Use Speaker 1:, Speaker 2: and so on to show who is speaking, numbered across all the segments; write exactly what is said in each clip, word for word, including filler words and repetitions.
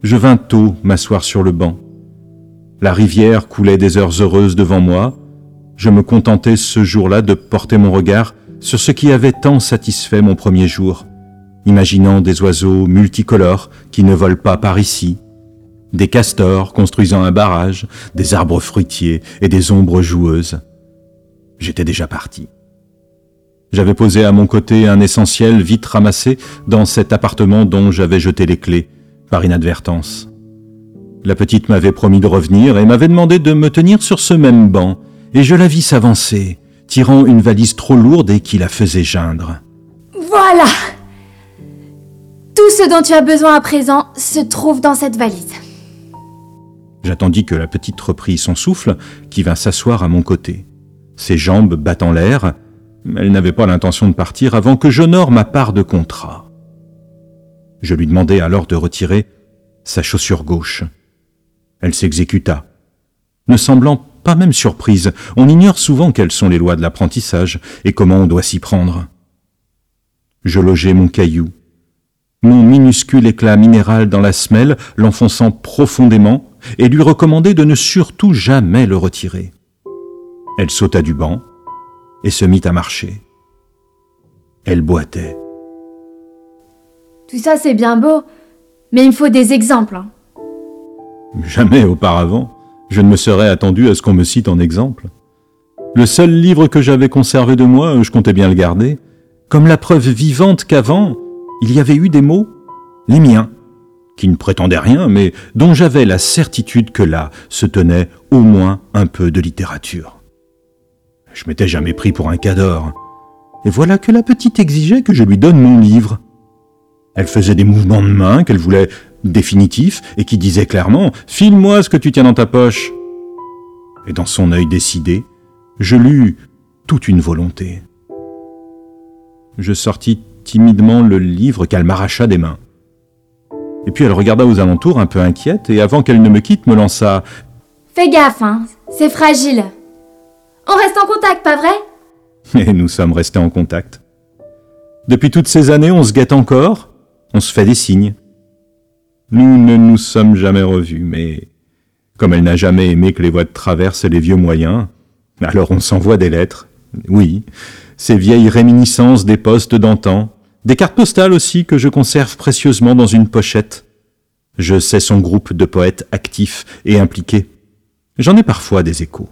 Speaker 1: je vins tôt m'asseoir sur le banc. La rivière coulait des heures heureuses devant moi. Je me contentais ce jour-là de porter mon regard sur ce qui avait tant satisfait mon premier jour, imaginant des oiseaux multicolores qui ne volent pas par ici, des castors construisant un barrage, des arbres fruitiers et des ombres joueuses. J'étais déjà parti. J'avais posé à mon côté un essentiel vite ramassé dans cet appartement dont j'avais jeté les clés, par inadvertance. La petite m'avait promis de revenir et m'avait demandé de me tenir sur ce même banc, et je la vis s'avancer, tirant une valise trop lourde et qui la faisait geindre.
Speaker 2: Voilà! Tout ce dont tu as besoin à présent se trouve dans cette valise.
Speaker 1: J'attendis que la petite reprit son souffle, qui vint s'asseoir à mon côté. Ses jambes battant l'air, elle n'avait pas l'intention de partir avant que j'honore ma part de contrat. Je lui demandai alors de retirer sa chaussure gauche. Elle s'exécuta, ne semblant pas même surprise. On ignore souvent quelles sont les lois de l'apprentissage et comment on doit s'y prendre. Je logeai mon caillou, mon minuscule éclat minéral dans la semelle, l'enfonçant profondément, et lui recommandai de ne surtout jamais le retirer. Elle sauta du banc et se mit à marcher. Elle boitait.
Speaker 2: Tout ça c'est bien beau, mais il me faut des exemples. Hein.
Speaker 1: Jamais auparavant, je ne me serais attendu à ce qu'on me cite en exemple. Le seul livre que j'avais conservé de moi, je comptais bien le garder, comme la preuve vivante qu'avant, il y avait eu des mots, les miens, qui ne prétendaient rien, mais dont j'avais la certitude que là se tenait au moins un peu de littérature. Je m'étais jamais pris pour un cador, et voilà que la petite exigeait que je lui donne mon livre. Elle faisait des mouvements de main qu'elle voulait définitifs et qui disaient clairement « File-moi ce que tu tiens dans ta poche !» Et dans son œil décidé, je lus toute une volonté. Je sortis timidement le livre qu'elle m'arracha des mains. Et puis elle regarda aux alentours un peu inquiète et avant qu'elle ne me quitte me lança
Speaker 2: « Fais gaffe, hein, c'est fragile. On reste en contact, pas vrai ?»
Speaker 1: Et nous sommes restés en contact. Depuis toutes ces années, on se guette encore, on se fait des signes. Nous ne nous sommes jamais revus, mais comme elle n'a jamais aimé que les voies de traverse les vieux moyens, alors on s'envoie des lettres. Oui, ces vieilles réminiscences des postes d'antan, des cartes postales aussi que je conserve précieusement dans une pochette. Je sais son groupe de poètes actifs et impliqués. J'en ai parfois des échos.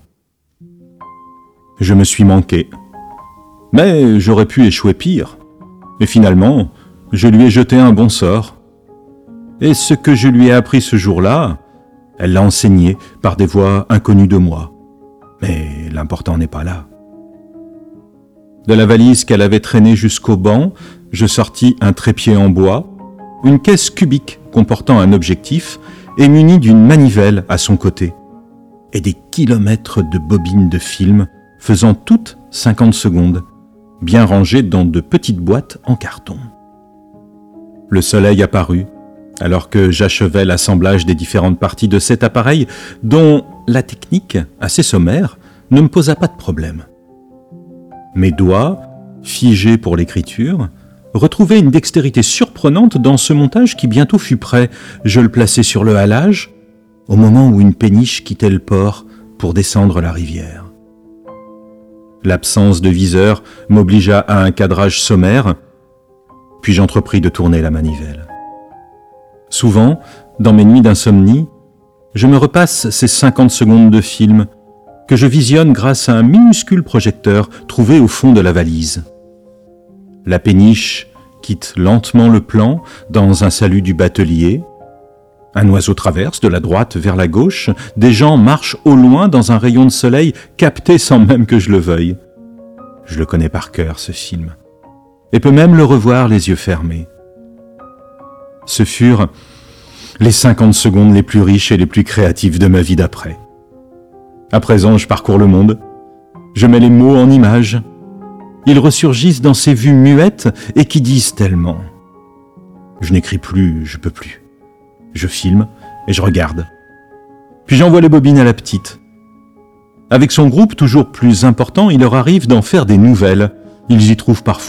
Speaker 1: Je me suis manqué. Mais j'aurais pu échouer pire. Et finalement, je lui ai jeté un bon sort. Et ce que je lui ai appris ce jour-là, elle l'a enseigné par des voix inconnues de moi. Mais l'important n'est pas là. De la valise qu'elle avait traînée jusqu'au banc, je sortis un trépied en bois, une caisse cubique comportant un objectif et munie d'une manivelle à son côté, et des kilomètres de bobines de film faisant toutes cinquante secondes, bien rangées dans de petites boîtes en carton. Le soleil apparut, alors que j'achevais l'assemblage des différentes parties de cet appareil dont la technique, assez sommaire, ne me posa pas de problème. Mes doigts, figés pour l'écriture, retrouvaient une dextérité surprenante dans ce montage qui bientôt fut prêt. Je le plaçai sur le halage, au moment où une péniche quittait le port pour descendre la rivière. L'absence de viseur m'obligea à un cadrage sommaire, puis j'entrepris de tourner la manivelle. Souvent, dans mes nuits d'insomnie, je me repasse ces cinquante secondes de film que je visionne grâce à un minuscule projecteur trouvé au fond de la valise. La péniche quitte lentement le plan dans un salut du batelier. Un oiseau traverse de la droite vers la gauche. Des gens marchent au loin dans un rayon de soleil capté sans même que je le veuille. Je le connais par cœur, ce film, et peux même le revoir les yeux fermés. Ce furent les cinquante secondes les plus riches et les plus créatives de ma vie d'après. À présent, je parcours le monde. Je mets les mots en images. Ils ressurgissent dans ces vues muettes et qui disent tellement. Je n'écris plus, je peux plus. Je filme et je regarde. Puis j'envoie les bobines à la petite. Avec son groupe toujours plus important, il leur arrive d'en faire des nouvelles. Ils y trouvent parfois